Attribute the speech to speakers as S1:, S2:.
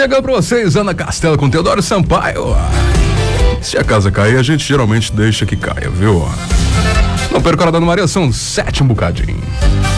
S1: Chegando pra vocês, Ana Castela com Teodoro Sampaio. Se a casa cair, a gente geralmente deixa que caia, viu? Não perca a hora da Ana Maria, são 7 um bocadinho.